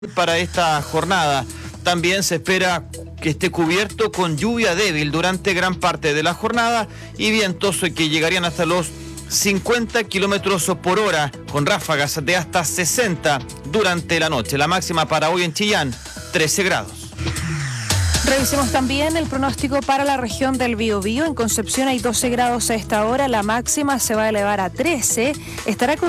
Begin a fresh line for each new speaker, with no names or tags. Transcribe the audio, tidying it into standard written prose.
Para esta jornada. También se espera que esté cubierto con lluvia débil durante gran parte de la jornada y vientos que llegarían hasta los 50 kilómetros por hora, con ráfagas de hasta 60 durante la noche. La máxima para hoy en Chillán, 13 grados.
Revisemos también el pronóstico para la región del Biobío. En Concepción hay 12 grados a esta hora, la máxima se va a elevar a 13. Estará con